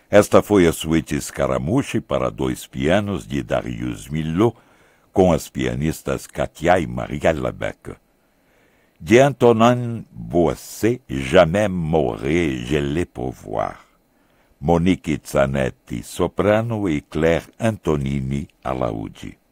Esta foi a suíte Scaramucci para 2 pianos de Darius Milhaud, com as pianistas Katia e Maria Lebec. De Antonin Boisset, Jamais mourrai, je l'ai pour voir. Monique Zanetti, soprano, e Claire Antonini, alaúde.